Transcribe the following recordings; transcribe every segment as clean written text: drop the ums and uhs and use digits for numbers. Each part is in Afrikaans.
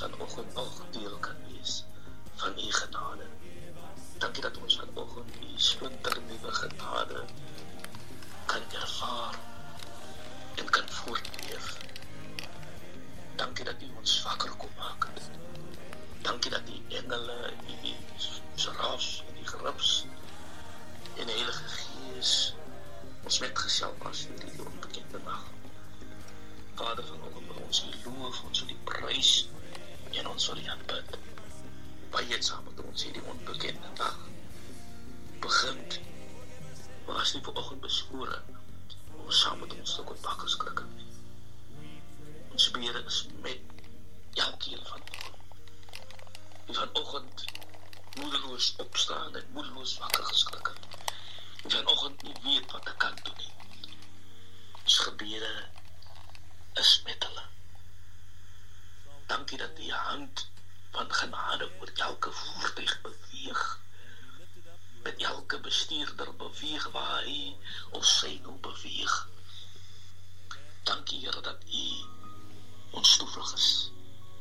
vanoggend nog deel kan wees van u genade. Dankie dat ons vanoggend u splinternuwe genade kan ervaar en kan voortleef. Dankie dat u ons wakker kom maak. Dankie dat die engele, die serafs en die gerips en die Heilige Gees ons metgesel was in die onbekende nag. Vader, vanoggend wil ons u loof, ons wil u prys en ons wil u aanbid. Baie saam met ons hierdie onbekende nag begin. Maar as nie vanoggend beskore om saam met ons te kon wakker skrik nie. Ons bede is met elkeen vanoggend. Die vanoggend moedeloos opstaan en moedeloos wakker geskrik het. Die vanoggend nie weet wat ek kan doen nie. Ons gebede is met hulle. Dankie dat die hand van genade oor elke voertuig beweeg. Met elke bestuurder beweeg waar hy of sy nou beweeg. Dankie Here dat u ons toevlug is.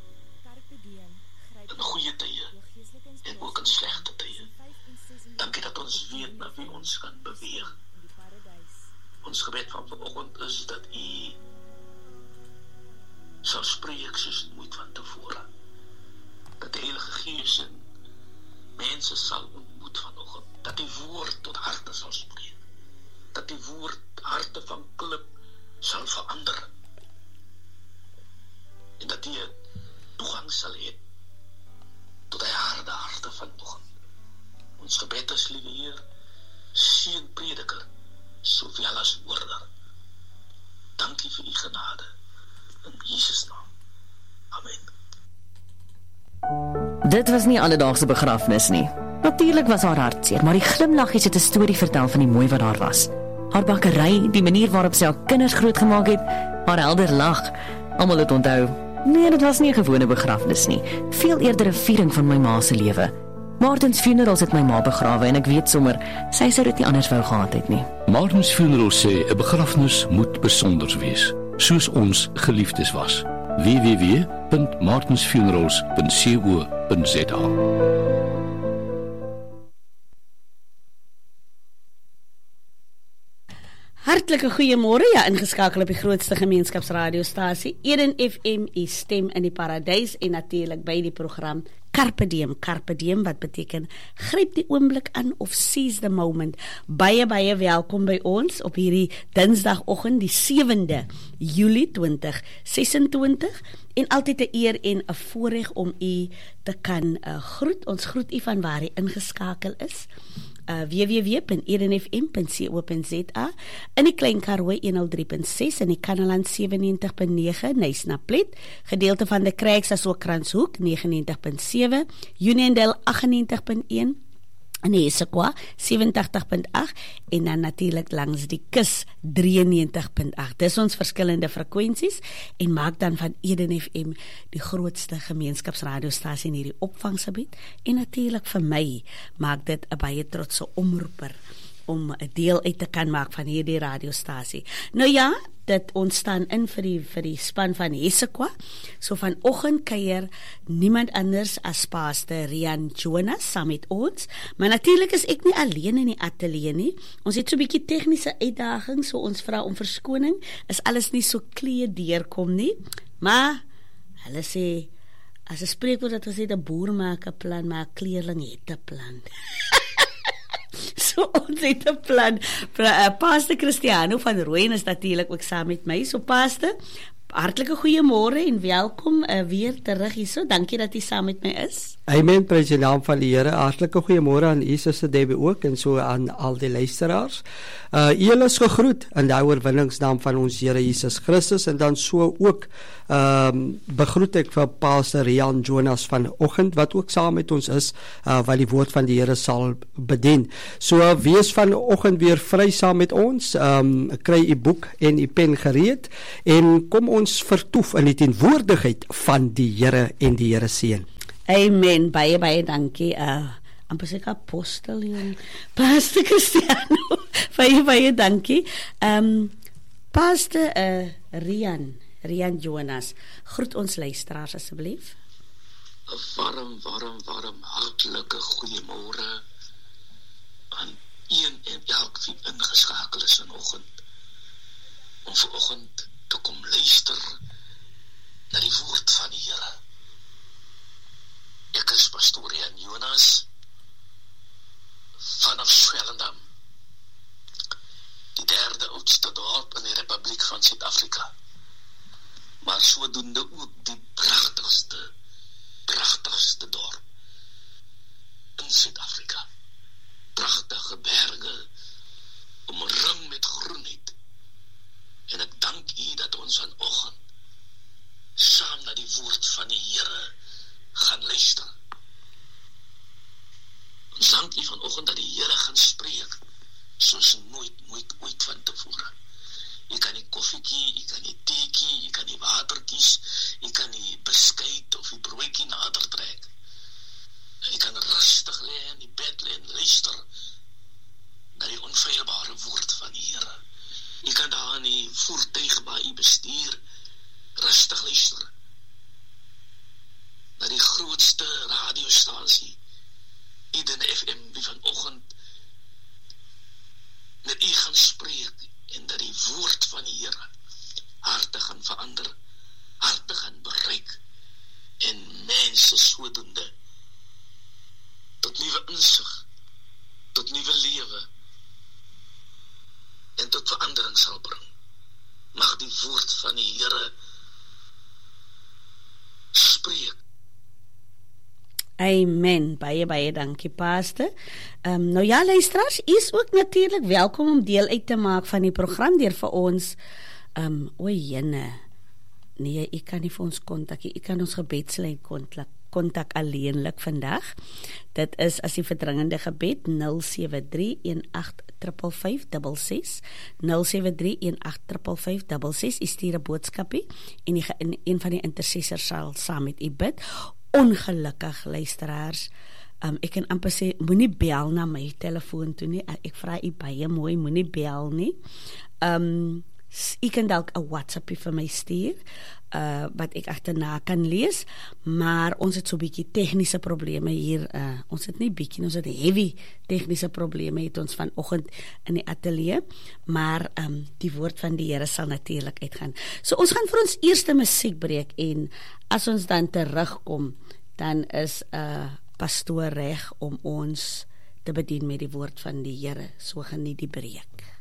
In goeie tye en ook in slegte tye. Dankie dat ons weet na wie ons kan beweeg. Ons gebed van vanoggend is dat u sal spreek soos nooit van tevore. Dat die Heilige Gees en mense sal ontmoet vanoggend. Dat die woord tot harte sal spreek. Dat die woord harte van klip sal verander. En dat die toegang sal hê tot die harde harte vanoggend. Ons gebed is, liewe Heer, seën prediker, soveel as hoorder. Dankie vir u genade. In Jesus naam. Amen. Dit was nie alledaagse begrafnis nie. Natuurlik was haar hartseer, maar die glimlaggies het 'n storie vertel van die mooi wat daar was. Haar bakkery, die manier waarop sy haar kinders grootgemaak het, haar helder lag. Almal het onthou. Nee, dit was nie 'n gewone begrafnis nie. Veel eerder 'n viering van my ma se lewe. Martins Funerals het my ma begrawe en ek weet sommer, sy sou dit nie anders wou gehad het nie. Martins Funerals sê 'n begrafnis moet besonder wees, soos ons geliefdes was. www.martinsfunerals.co.za. Hartlike goeiemôre, ingeskakel op die grootste gemeenskapsradiostasie, Eden FM, u stem in die paradys en natuurlik by die program Carpe Diem. Carpe Diem wat beteken gryp die oomblik aan of seize the moment. Baie welkom by ons op hierdie Dinsdagoggend, die 7de Julie 2026 en altyd 'n eer en 'n voorreg om u te kan groet. Ons groet u van waar u ingeskakel is. www.edenfm.co.za in die Klein Karoo 103.6 in die Kanaland 97.9 Nysnaplet, gedeelte van die Kruiks asook Kranshoek 99.7, Uniondale 98.1 in Essequa 87.8 en dan natuurlik langs die kus 93.8. Dis ons verskillende frekwensies en maak dan van Eden FM die grootste gemeenskapsradiostasie in hierdie opvanggebied en natuurlik vir my maak dit 'n baie trotse omroeper om 'n deel uit te kan maak van hierdie radiostasie. Nou ja, dit ontstaan in vir die span van Essequa. So vanoggend kuier niemand anders as Pastor Rian Jonas saam met ons, maar natuurlik is ek nie alleen in die ateljee nie. Ons het so 'n bietjie tegniese uitdagings, so ons vra om verskoning, is alles nie so klee deurkom nie, maar hulle sê, as 'n spreekwoord dat ons sê, 'n boer maak 'n plan, maar 'n kleerling het 'n plan. So ons het 'n plan. Pastor Cristiano van Rooyen is natuurlik ook saam met my. So Pastor, hartlike goeiemôre en welkom weer terug hierso. Dankie dat u saam met my is. Amen, prys die naam van die Here. Hartlike goeiemôre aan u Suster Debbie ook en so aan al die luisteraars. Julle is gegroet in die oorwinningsnaam van ons Here Jesus Christus en dan so ook begroet ek vir Pastor Rian Jonas vanoggend wat ook saam met ons is wat die woord van die Here sal bedien. So wees vanoggend weer vry saam met ons. Kry u boek en u pen gereed en kom ons vertoef in die teenwoordigheid van die Here en die Here seën. Amen. Baie dankie. Amper sê ek apostel, Pastor Cristiano. Baie dankie. Pastor Rian Jonas, groet ons luisteraars asseblief. 'n warm, hartlike goeiemôre aan een en elk wie ingeskakel is vanoggend, om vanoggend te kom luister na die woord van die Here. Ek is pastoor Jan Jonas vanaf Swellendam, die derde oudste dorp in die Republiek van Suid-Afrika, maar sodoende ook die pragtigste dorp in Suid-Afrika. Pragtige berge, omring met groenheid. En ek dank U dat ons vanoggend saam na die woord van die Here gaan luister. Ons dank U vanoggend dat die Here gaan spreek soos nooit van tevore. Jy kan die koffiekie, jy kan die theekie, jy kan die waterkies, jy kan die beskuit of die broodjie nader trek. Jy kan rustig lê in die bed lê en luister na die onfeilbare woord van die Here. Jy kan daar in die voertuig by U bestuur rustig luister na die grootste radiostasie, Eden FM, wie vanoggend met U gaan spreek en dat die woord van die Here harte gaan verander, harte gaan bereik en mense sodoende tot nuwe insig, tot nuwe lewe en tot verandering sal bring. Mag die woord van die Here spreek. Amen. Baie dankie, pastor. Nou ja, luisteraars, is ook natuurlik welkom om deel uit te maak van die program deur vir ons nee, ek kan nie vir ons kontak, ek kan ons gebedslyn kontak alleenlik vandag. Dit is as die verdringende gebed 073185556 073185556. U stuur 'n boodskapie en een van die intercessors sal saam met u bid. Ongelukkig luisteraars, ek kan amper sê moenie bel na my telefoon toe nie. Ek vra u baie mooi, moenie bel nie. U kan dalk 'n WhatsAppie vir my stuur wat ek agterna kan lees, maar ons het so 'n bietjie tegniese probleme hier. Ons het nie bietjie, ons het heavy tegniese probleme het ons vanoggend in die ateljee, maar die woord van die Here sal natuurlik uitgaan. So ons gaan vir ons eerste musiekbreek en as ons dan terugkom, dan is pastoor reg om ons te bedien met die woord van die Here. So geniet die breek.